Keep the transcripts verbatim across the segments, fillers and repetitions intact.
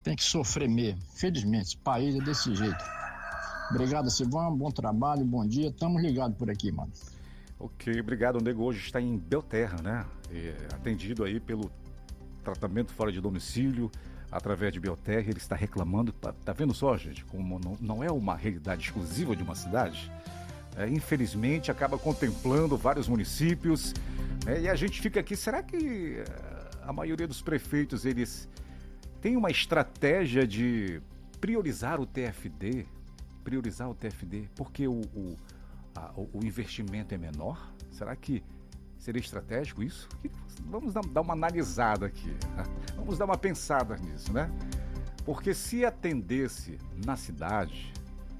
tem que sofrer mesmo. Felizmente, esse país é desse jeito. Obrigado, Silvão, bom trabalho, bom dia, estamos ligados por aqui, mano. Ok, obrigado. O Nego hoje está em Belterra, né? É, atendido aí pelo tratamento fora de domicílio, através de Belterra. Ele está reclamando, tá, tá vendo só, gente, como não, não é uma realidade exclusiva de uma cidade? É, infelizmente acaba contemplando vários municípios, né? E a gente fica aqui, será que a maioria dos prefeitos, eles têm uma estratégia de priorizar o T F D? Priorizar o T F D, porque o, o, a, o investimento é menor? Será que seria estratégico isso? Vamos dar, dar uma analisada aqui, vamos dar uma pensada nisso, né? Porque se atendesse na cidade,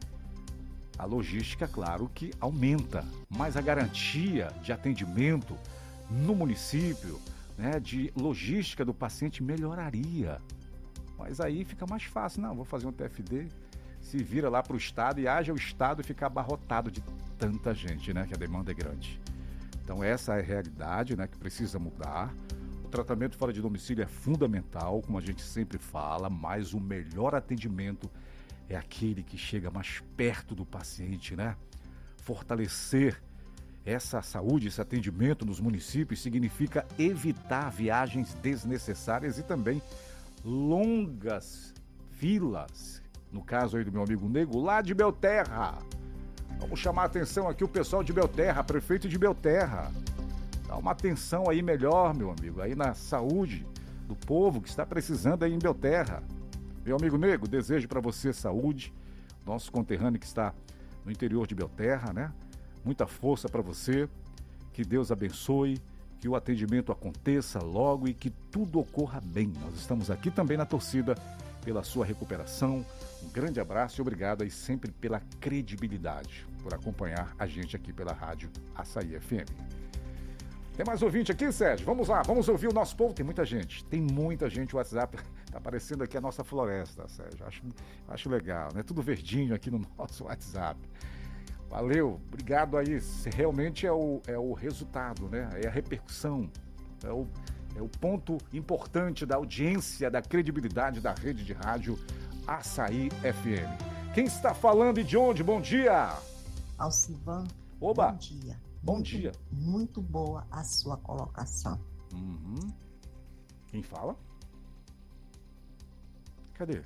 a logística, claro que aumenta, mas a garantia de atendimento no município, né, de logística do paciente melhoraria. Mas aí fica mais fácil, não, vou fazer um T F D, se vira lá para o estado e haja o estado ficar abarrotado de tanta gente, né, que a demanda é grande. Então essa é a realidade, né, que precisa mudar. O tratamento fora de domicílio é fundamental, como a gente sempre fala, mas o melhor atendimento é aquele que chega mais perto do paciente, né? Fortalecer essa saúde, esse atendimento nos municípios significa evitar viagens desnecessárias e também longas filas. No caso aí do meu amigo Nego, lá de Belterra. Vamos chamar a atenção aqui o pessoal de Belterra, prefeito de Belterra. Dá uma atenção aí melhor, meu amigo, aí na saúde do povo que está precisando aí em Belterra. Meu amigo Nego, desejo para você saúde, nosso conterrâneo que está no interior de Belterra, né? Muita força para você, que Deus abençoe, que o atendimento aconteça logo e que tudo ocorra bem. Nós estamos aqui também na torcida pela sua recuperação. Um grande abraço e obrigado aí sempre pela credibilidade, por acompanhar a gente aqui pela rádio Açaí F M. Tem mais ouvinte aqui, Sérgio? Vamos lá, vamos ouvir o nosso povo. Tem muita gente, tem muita gente. O WhatsApp tá aparecendo aqui a nossa floresta, Sérgio. Acho, acho legal, né? Tudo verdinho aqui no nosso WhatsApp. Valeu, obrigado aí. Realmente é o, é o resultado, né? É a repercussão, é o, é o ponto importante da audiência, da credibilidade da rede de rádio Açaí F M. Quem está falando e de onde? Bom dia! Alcivan, Oba. bom dia. Bom muito, dia. Muito boa a sua colocação. Uhum. Quem fala? Cadê?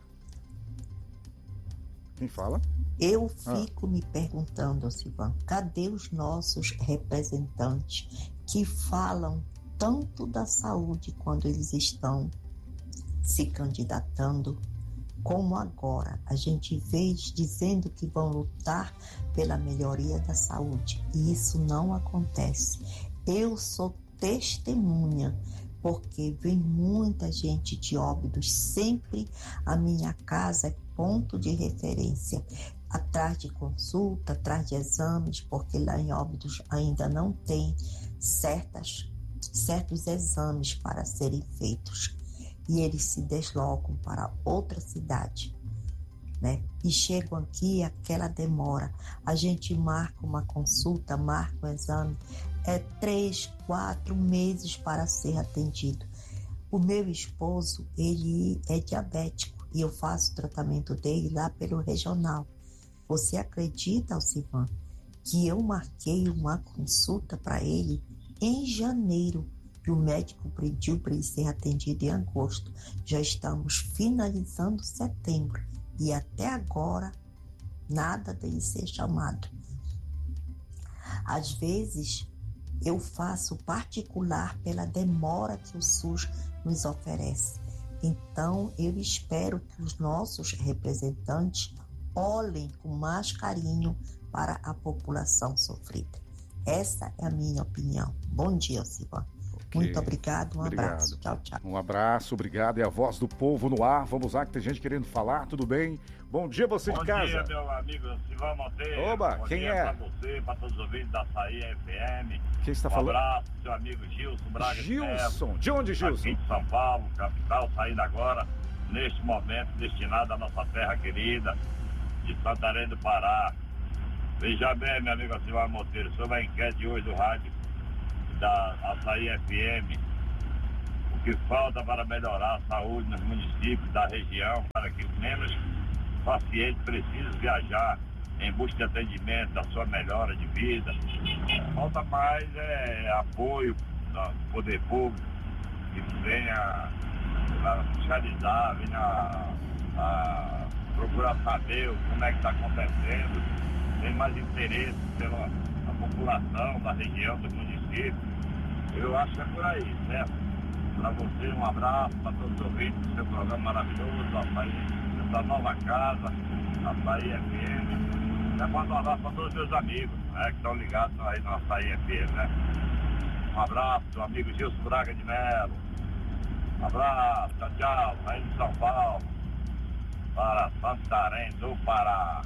Quem fala? Eu fico ah. me perguntando, Alcivan, cadê os nossos representantes que falam tanto da saúde quando eles estão se candidatando, como agora a gente vê dizendo que vão lutar pela melhoria da saúde, e isso não acontece. Eu sou testemunha, porque vem muita gente de Óbidos, sempre a minha casa é ponto de referência, atrás de consulta, atrás de exames, porque lá em Óbidos ainda não tem certas, certos exames para serem feitos. E eles se deslocam para outra cidade, né? E chegam aqui, aquela demora. A gente marca uma consulta, marca um exame, é três, quatro meses para ser atendido. O meu esposo, ele é diabético e eu faço o tratamento dele lá pelo regional. Você acredita, Alcivan, que eu marquei uma consulta para ele em janeiro? E o médico pediu para ele ser atendido em agosto. Já estamos finalizando setembro e até agora nada dele ser chamado. Às vezes eu faço particular pela demora que o SUS nos oferece. Então eu espero que os nossos representantes olhem com mais carinho para a população sofrida. Essa é a minha opinião. Bom dia, Silvana. Muito obrigado, um obrigado. abraço. Tchau, tchau. Um abraço, obrigado. É a voz do povo no ar. Vamos lá, que tem gente querendo falar, tudo bem? Bom dia, você Bom de casa. Bom dia, meu amigo Silvão Monteiro. Oba, Bom quem dia é? Pra você, para todos os ouvintes da Açaí F M. Quem está um falando? Um abraço, seu amigo Gilson Braga. Gilson, de onde, Gilson? Aqui de São Paulo, capital, saindo agora, neste momento, destinado à nossa terra querida, de Santarém do Pará. Veja bem, meu amigo Silvão Monteiro, sobre a enquete de hoje do rádio da Açaí F M. O que falta para melhorar a saúde nos municípios da região, para que menos pacientes precisem viajar em busca de atendimento, da sua melhora de vida. Falta mais é, apoio do poder público, que venha a fiscalizar, venha a, a procurar saber como é que está acontecendo, tem mais interesse pela a população da região, do município. Eu acho que é por aí, certo? Para você, um abraço para todos os ouvintes do seu programa maravilhoso, Açaí, da nova casa, Açaí F M. Eu mando um abraço para todos os meus amigos, né, que estão ligados aí no Açaí F M, né? Um abraço, meu amigo Gilson Braga de Melo. Um abraço, tchau, tchau, aí de São Paulo, para Santarém do Pará.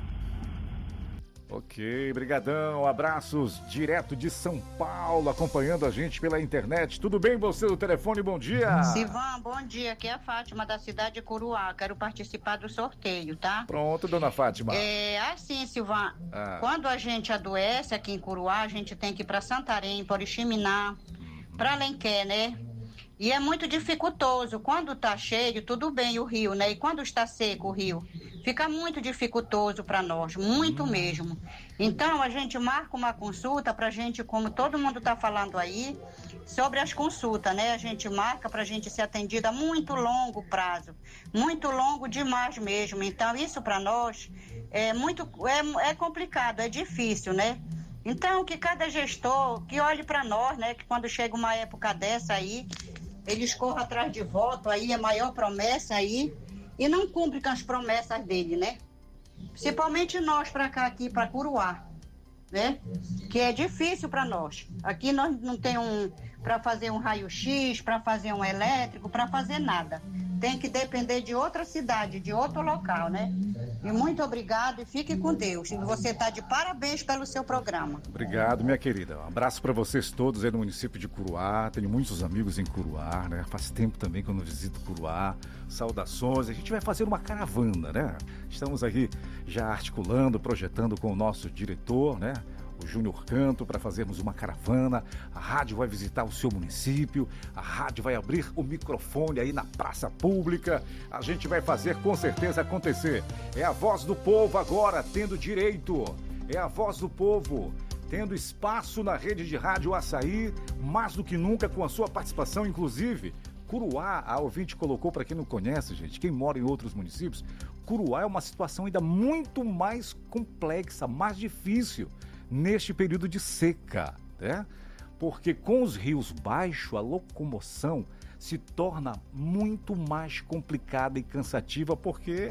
Ok, brigadão, abraços direto de São Paulo, acompanhando a gente pela internet. Tudo bem, você do telefone? Bom dia. Sivan, bom dia, aqui é a Fátima da cidade de Curuá, quero participar do sorteio, tá? Pronto, dona Fátima. É assim, Silvan, ah. quando a gente adoece aqui em Curuá, a gente tem que ir para Santarém, para Oriximiná, para Alenquer, né? E é muito dificultoso. Quando está cheio, tudo bem o rio, né? E quando está seco o rio, fica muito dificultoso para nós, muito hum. mesmo. Então, a gente marca uma consulta para a gente, como todo mundo está falando aí, sobre as consultas, né? A gente marca para a gente ser atendida a muito longo prazo, muito longo demais mesmo. Então, isso para nós é muito é, é complicado, é difícil, né? Então, que cada gestor, que olhe para nós, né? Que quando chega uma época dessa aí, eles corram atrás de voto, aí a maior promessa aí, e não cumpre com as promessas dele, né? Principalmente nós para cá, aqui, para Curuá, né? Que é difícil para nós. Aqui nós não tem um, para fazer um raio-x, para fazer um elétrico, para fazer nada. Tem que depender de outra cidade, de outro local, né? E muito obrigado e fique com Deus. E você está de parabéns pelo seu programa. Obrigado, minha querida. Um abraço para vocês todos aí no município de Curuá. Tenho muitos amigos em Curuá, né? Faz tempo também que eu não visito Curuá. Saudações. A gente vai fazer uma caravana, né? Estamos aqui já articulando, projetando com o nosso diretor, né? O Júnior Canto, para fazermos uma caravana. A rádio vai visitar o seu município, a rádio vai abrir o microfone aí na praça pública. A gente vai fazer com certeza acontecer. É a voz do povo agora tendo direito, é a voz do povo tendo espaço na rede de rádio Açaí, mais do que nunca com a sua participação, inclusive. Curuá, a ouvinte colocou, para quem não conhece, gente, quem mora em outros municípios, Curuá é uma situação ainda muito mais complexa, mais difícil neste período de seca, né? Porque com os rios baixos, a locomoção se torna muito mais complicada e cansativa, porque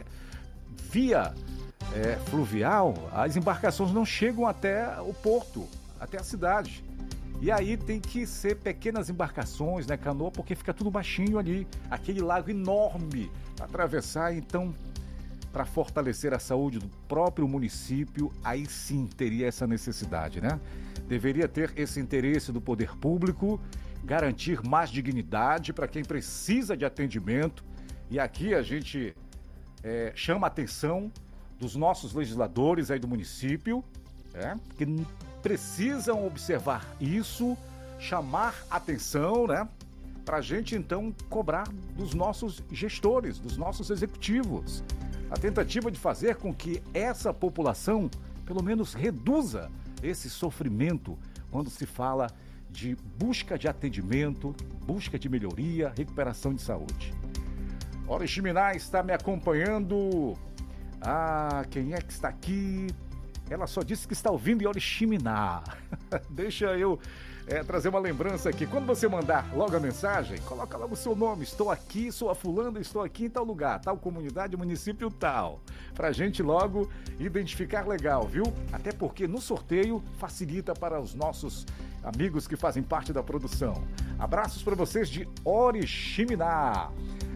via é, fluvial, as embarcações não chegam até o porto, até a cidade. E aí tem que ser pequenas embarcações, né, canoa, porque fica tudo baixinho ali, aquele lago enorme para atravessar. Então, para fortalecer a saúde do próprio município, aí sim teria essa necessidade, né? Deveria ter esse interesse do poder público, garantir mais dignidade para quem precisa de atendimento. E aqui a gente é, chama a atenção dos nossos legisladores aí do município, né, que precisam observar isso, chamar atenção, né? Para a gente então cobrar dos nossos gestores, dos nossos executivos. A tentativa de fazer com que essa população, pelo menos, reduza esse sofrimento quando se fala de busca de atendimento, busca de melhoria, recuperação de saúde. Oriximiná está me acompanhando. Ah, quem é que está aqui? Ela só disse que está ouvindo em Oriximiná. Deixa eu é, trazer uma lembrança aqui. Quando você mandar logo a mensagem, coloca logo o seu nome. Estou aqui, sou a fulana, estou aqui em tal lugar, tal comunidade, município tal. Pra gente logo identificar legal, viu? Até porque no sorteio facilita para os nossos amigos que fazem parte da produção. Abraços para vocês de Oriximiná.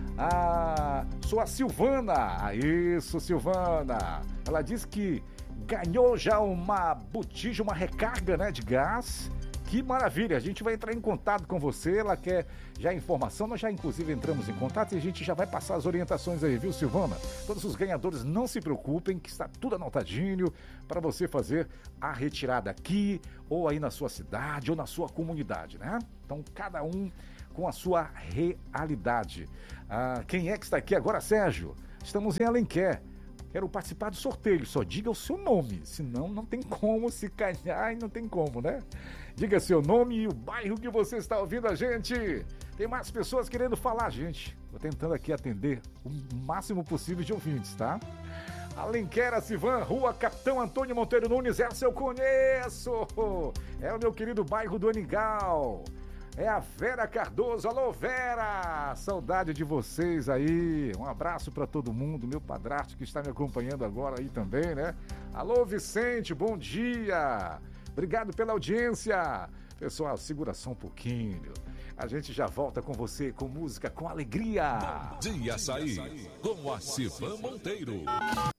Ah, sou a Silvana. Isso, Silvana. Ela disse que ganhou já uma botija, uma recarga, né, de gás. Que maravilha, a gente vai entrar em contato com você, ela quer já informação, nós já inclusive entramos em contato e a gente já vai passar as orientações aí, viu, Silvana? Todos os ganhadores não se preocupem, que está tudo anotadinho para você fazer a retirada aqui, ou aí na sua cidade, ou na sua comunidade, né? Então, cada um com a sua realidade. Ah, quem é que está aqui agora, Sérgio? Estamos em Alenquer. Quero participar do sorteio, só diga o seu nome, senão não tem como se calhar e não tem como, né? Diga seu nome e o bairro que você está ouvindo a gente. Tem mais pessoas querendo falar, gente. Estou tentando aqui atender o máximo possível de ouvintes, tá? Alenquer, Sivan, Rua Capitão Antônio Monteiro Nunes, essa eu conheço. É o meu querido bairro do Anigal. É a Vera Cardoso. Alô, Vera! Saudade de vocês aí. Um abraço para todo mundo. Meu padrasto que está me acompanhando agora aí também, né? Alô, Vicente, bom dia. Obrigado pela audiência. Pessoal, segura só um pouquinho. A gente já volta com você, com música, com alegria. Bom dia, Açaí, com a Sivan Monteiro.